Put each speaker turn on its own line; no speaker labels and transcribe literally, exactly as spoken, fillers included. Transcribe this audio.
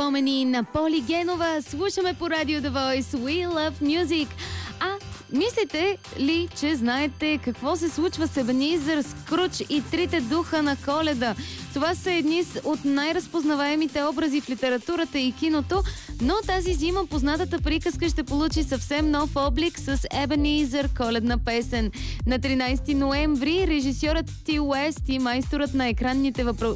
спомени на Поли Генова. Слушаме по радио The Voice We Love Music. А мислите ли, че знаете какво се случва с Ебенизър, Скруч и трите духа на Коледа? Това са едни от най-разпознаваемите образи в литературата и киното, но тази зима познатата приказка ще получи съвсем нов облик с Ебенизър, коледна песен. На тринайсети ноември режисьорът Ти Уест и майсторът на екранните въпро...